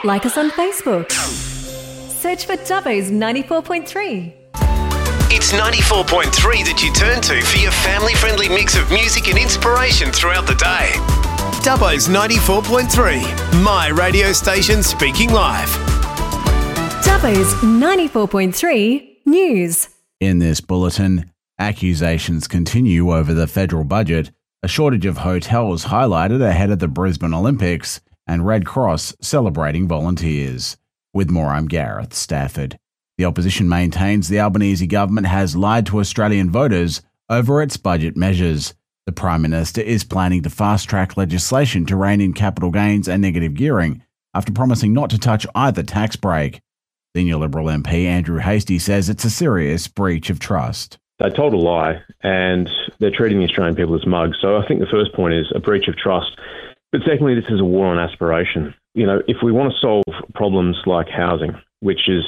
Like us on Facebook. Search for Dubbo's 94.3. It's 94.3 that you turn to for your family-friendly mix of music and inspiration throughout the day. Dubbo's 94.3, my radio station speaking live. Dubbo's 94.3 News. In this bulletin, accusations continue over the federal budget, a shortage of hotels highlighted ahead of the Brisbane Olympics, and Red Cross celebrating volunteers. With more, I'm Gareth Stafford. The opposition maintains the Albanese government has lied to Australian voters over its budget measures. The Prime Minister is planning to fast-track legislation to rein in capital gains and negative gearing after promising not to touch either tax break. Senior Liberal MP Andrew Hastie says it's a serious breach of trust. They told a lie and they're treating the Australian people as mugs. So I think the first point is a breach of trust. But secondly, this is a war on aspiration. You know, if we want to solve problems like housing, which is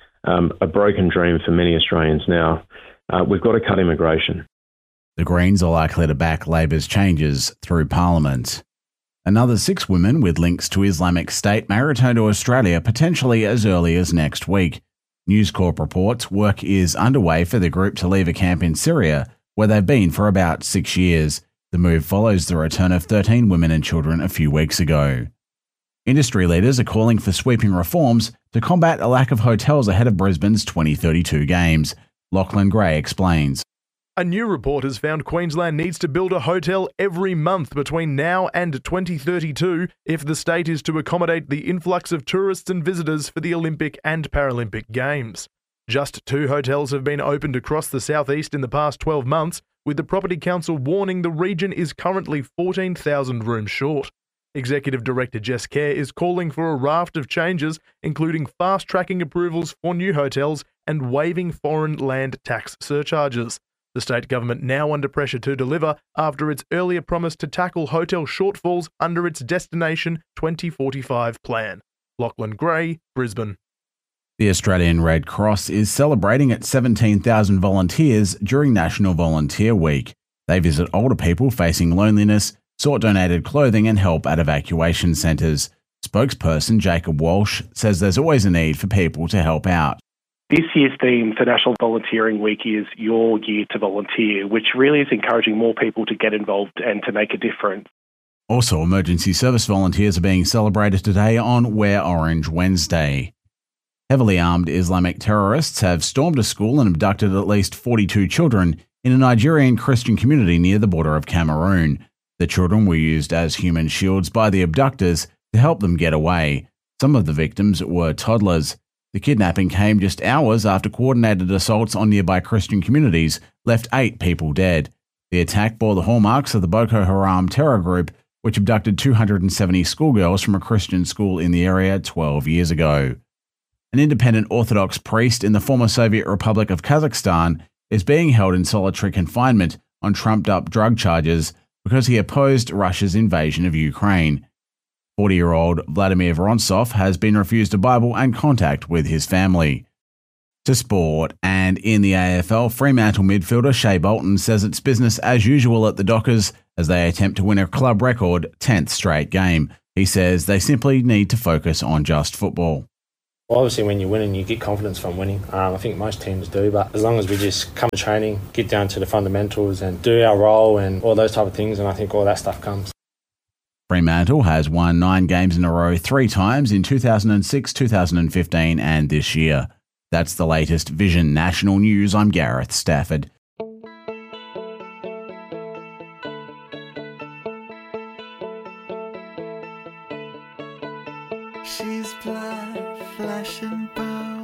a broken dream for many Australians now, we've got to cut immigration. The Greens are likely to back Labor's changes through Parliament. Another 6 women with links to Islamic State may return to Australia potentially as early as next week. News Corp reports work is underway for the group to leave a camp in Syria, where they've been for about 6 years. The move follows the return of 13 women and children a few weeks ago. Industry leaders are calling for sweeping reforms to combat a lack of hotels ahead of Brisbane's 2032 Games. Lachlan Gray explains. A new report has found Queensland needs to build a hotel every month between now and 2032 if the state is to accommodate the influx of tourists and visitors for the Olympic and Paralympic Games. Just 2 hotels have been opened across the southeast in the past 12 months, with the Property Council warning the region is currently 14,000 rooms short. Executive Director Jess Kerr is calling for a raft of changes, including fast-tracking approvals for new hotels and waiving foreign land tax surcharges. The state government now under pressure to deliver after its earlier promise to tackle hotel shortfalls under its Destination 2045 plan. Lachlan Gray, Brisbane. The Australian Red Cross is celebrating its 17,000 volunteers during National Volunteer Week. They visit older people facing loneliness, sort donated clothing and help at evacuation centres. Spokesperson Jacob Walsh says there's always a need for people to help out. This year's theme for National Volunteering Week is Your Year to Volunteer, which really is encouraging more people to get involved and to make a difference. Also, emergency service volunteers are being celebrated today on Wear Orange Wednesday. Heavily armed Islamic terrorists have stormed a school and abducted at least 42 children in a Nigerian Christian community near the border of Cameroon. The children were used as human shields by the abductors to help them get away. Some of the victims were toddlers. The kidnapping came just hours after coordinated assaults on nearby Christian communities left 8 people dead. The attack bore the hallmarks of the Boko Haram terror group, which abducted 270 schoolgirls from a Christian school in the area 12 years ago. An independent Orthodox priest in the former Soviet Republic of Kazakhstan is being held in solitary confinement on trumped-up drug charges because he opposed Russia's invasion of Ukraine. 40-year-old Vladimir Vorontsov has been refused a Bible and contact with his family. To sport, and in the AFL, Fremantle midfielder Shea Bolton says it's business as usual at the Dockers as they attempt to win a club record 10th straight game. He says they simply need to focus on just football. Well, obviously, when you're winning, you get confidence from winning. I think most teams do, but as long as we just come to training, get down to the fundamentals and do our role and all those type of things, and I think all that stuff comes. Fremantle has won 9 games in a row 3 times in 2006, 2015 and this year. That's the latest Vision National News. I'm Gareth Stafford. She's black, flashing